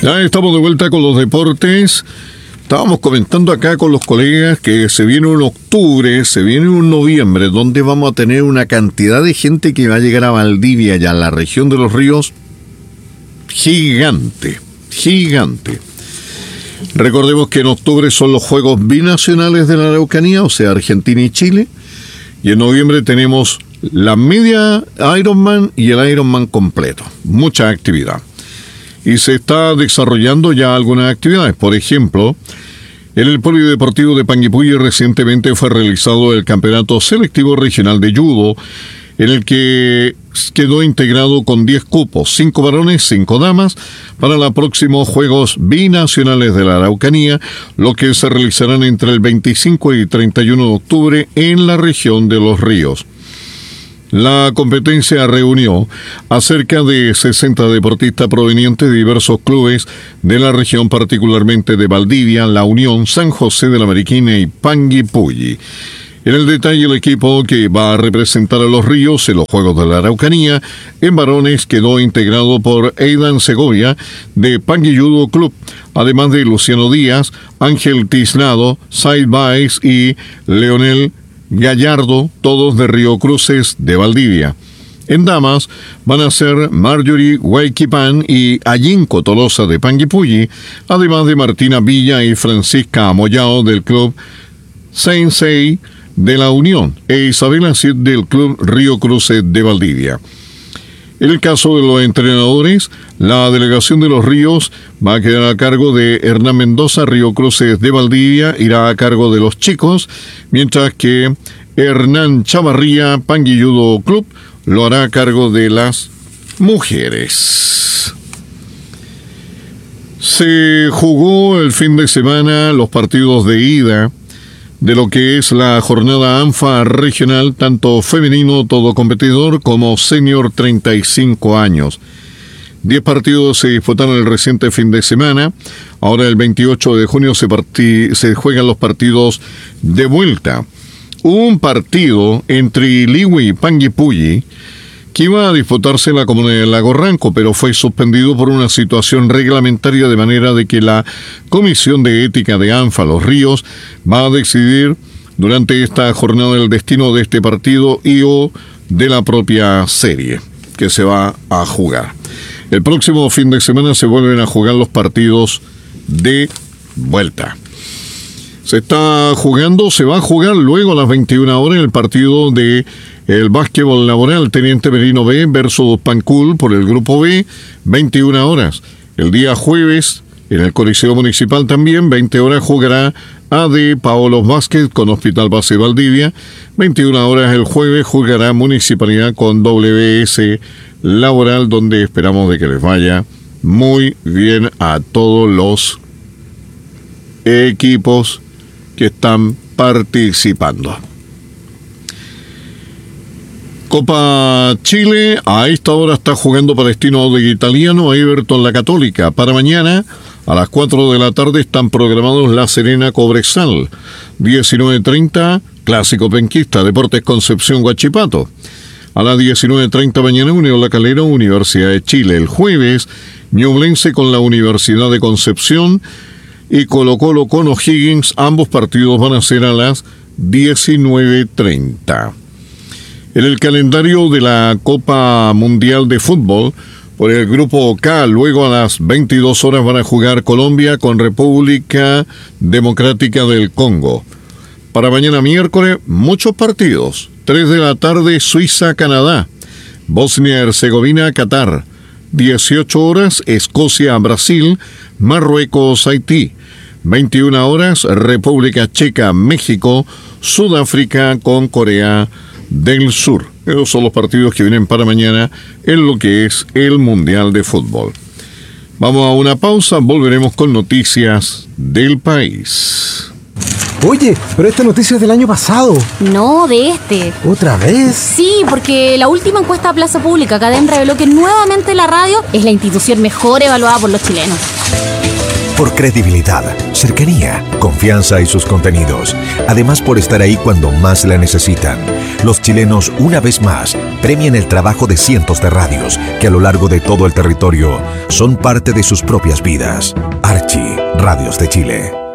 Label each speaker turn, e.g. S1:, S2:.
S1: Ya estamos de vuelta con los deportes. Estábamos comentando acá con los colegas que se viene un octubre, se viene un noviembre, donde vamos a tener una cantidad de gente que va a llegar a Valdivia y a la región de los ríos gigante. Recordemos que en octubre son los Juegos Binacionales de la Araucanía, o sea, Argentina y Chile. Y en noviembre tenemos la media Ironman y el Ironman completo. Mucha actividad. Y se está desarrollando ya algunas actividades. Por ejemplo, en el Polideportivo de Panguipulli recientemente fue realizado el Campeonato Selectivo Regional de Judo, en el que quedó integrado con 10 cupos, 5 varones, 5 damas, para los próximos Juegos Binacionales de la Araucanía, lo que se realizarán entre el 25 y 31 de octubre en la región de Los Ríos. La competencia reunió a cerca de 60 deportistas provenientes de diversos clubes de la región, particularmente de Valdivia, La Unión, San José de la Mariquina y Panguipulli. En el detalle, el equipo que va a representar a Los Ríos en los Juegos de la Araucanía en varones quedó integrado por Aidan Segovia de Pangui Judo Club, además de Luciano Díaz, Ángel Tiznado, Said Baez y Leonel Gallardo, todos de Río Cruces de Valdivia. En damas van a ser Marjorie Huayquipán y Ayinco Tolosa de Panguipulli, además de Martina Villa y Francisca Amoyao del Club Sensei de La Unión e Isabela Cid del Club Río Cruces de Valdivia. En el caso de los entrenadores, la delegación de Los Ríos va a quedar a cargo de Hernán Mendoza. Río Cruces de Valdivia irá a cargo de los chicos, mientras que Hernán Chavarría, Pangui Judo Club, lo hará a cargo de las mujeres. Se jugó el fin de semana los partidos de ida de lo que es la jornada ANFA regional, tanto femenino todo competidor como senior 35 años. 10 partidos se disputaron el reciente fin de semana. Ahora el 28 de junio se juegan los partidos de vuelta. Hubo un partido entre Iligüe y Panguipulli que iba a disputarse en la comunidad de Lago Ranco, pero fue suspendido por una situación reglamentaria, de manera de que la Comisión de Ética de ANFA Los Ríos va a decidir durante esta jornada el destino de este partido y o de la propia serie que se va a jugar. El próximo fin de semana se vuelven a jugar los partidos de vuelta. Se va a jugar luego a las 21 horas el partido de el básquetbol laboral Teniente Merino B versus Pancul por el grupo B, 21 horas. El día jueves, en el Coliseo Municipal también, 20 horas, jugará AD Paolos Vázquez con Hospital Base Valdivia. 21 horas el jueves jugará Municipalidad con WS Laboral, donde esperamos de que les vaya muy bien a todos los equipos que están participando. Copa Chile, a esta hora está jugando Palestino de Italiano, Everton La Católica. Para mañana, a las 4 de la tarde, están programados La Serena Cobresal. 19:30, Clásico Penquista, Deportes Concepción Huachipato. A las 19:30 mañana, Unión La Calera, Universidad de Chile. El jueves, Ñublense con la Universidad de Concepción y Colo-Colo con O'Higgins. Ambos partidos van a ser a las 19:30. En el calendario de la Copa Mundial de Fútbol, por el Grupo K, luego a las 22 horas van a jugar Colombia con República Democrática del Congo. Para mañana miércoles, muchos partidos. 3 de la tarde, Suiza-Canadá. Bosnia-Herzegovina-Qatar. 18 horas, Escocia-Brasil. Marruecos-Haití. 21 horas, República Checa-México. Sudáfrica con Corea del Sur. Esos son los partidos que vienen para mañana en lo que es el Mundial de Fútbol. Vamos a una pausa, volveremos con noticias del país.
S2: Oye, pero esta noticia es del año pasado.
S3: No, de este.
S2: ¿Otra vez?
S3: Sí, porque la última encuesta a Plaza Pública Cadena reveló que nuevamente la radio es la institución mejor evaluada por los chilenos.
S4: Por credibilidad, cercanía, confianza y sus contenidos. Además, por estar ahí cuando más la necesitan. los chilenos una vez más premian el trabajo de cientos de radios que a lo largo de todo el territorio son parte de sus propias vidas. Archi, Radios de Chile.